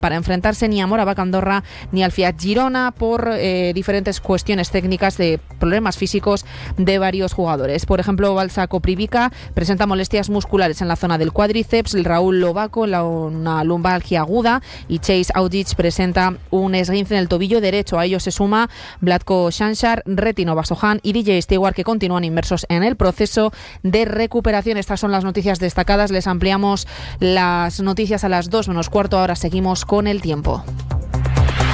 para enfrentarse ni a Moraván Andorra ni al Fiat Girona por diferentes cuestiones técnicas de problemas físicos de varios jugadores. Por ejemplo, Balsa Koprivica presenta molestias musculares en la zona del cuádriceps, Raúl Lobaco una lumbalgia aguda y Chase Audic presenta un esguince en el tobillo derecho. A ello se suma Vlatko Shanshar, Retino Basohan y DJ Stewart, que continúan inmersos en el proceso de recuperación. Estas son las noticias destacadas. Les ampliamos las noticias a las 2 menos cuarto. Ahora seguimos con el tiempo.